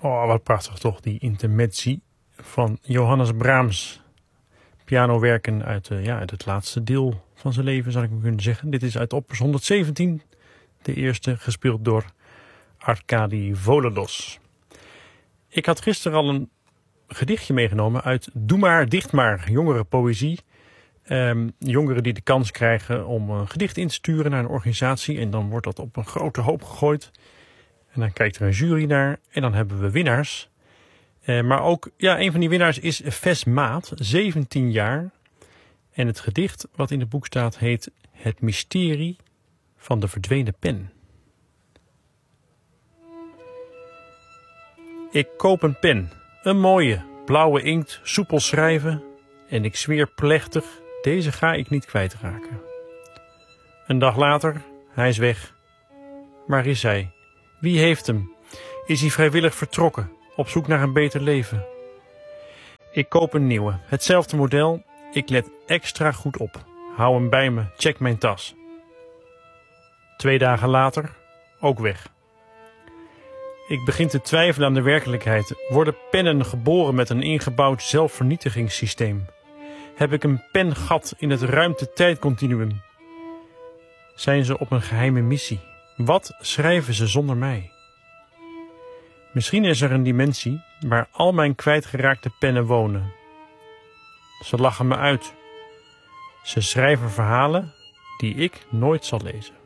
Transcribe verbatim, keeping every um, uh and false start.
Oh, wat prachtig toch, die intermezzi van Johannes Brahms. Pianowerken uit, uh, ja, uit het laatste deel van zijn leven, zou ik maar kunnen zeggen. Dit is uit opus honderdzeventien, de eerste gespeeld door Arkadi Volodos. Ik had gisteren al een gedichtje meegenomen uit Doe maar, dicht maar, jongere poëzie. Um, jongeren die de kans krijgen om een gedicht in te sturen naar een organisatie. En dan wordt dat op een grote hoop gegooid. En dan kijkt er een jury naar. En dan hebben we winnaars. Uh, maar ook, ja, een van die winnaars is Ves Maat, zeventien jaar. En het gedicht wat in het boek staat heet Het mysterie van de verdwenen pen. Ik koop een pen. Een mooie, blauwe inkt, soepel schrijven. En ik zweer plechtig, deze ga ik niet kwijtraken. Een dag later, hij is weg. Waar is hij? Wie heeft hem? Is hij vrijwillig vertrokken, op zoek naar een beter leven? Ik koop een nieuwe, hetzelfde model. Ik let extra goed op. Hou hem bij me, check mijn tas. Twee dagen later, ook weg. Ik begin te twijfelen aan de werkelijkheid. Worden pennen geboren met een ingebouwd zelfvernietigingssysteem? Heb ik een pengat in het ruimte-tijdcontinuum? Zijn ze op een geheime missie? Wat schrijven ze zonder mij? Misschien is er een dimensie waar al mijn kwijtgeraakte pennen wonen. Ze lachen me uit. Ze schrijven verhalen die ik nooit zal lezen.